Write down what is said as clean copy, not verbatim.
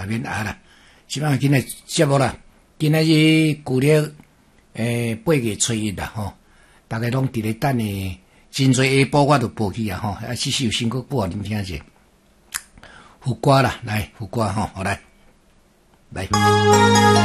免压啦。即摆今日节目啦，今仔日旧历8月初1啦吼，大家拢伫咧等诶，真侪下晡我就报去啊吼，啊，这首新歌播互恁听者，副歌啦，来副歌吼，好来。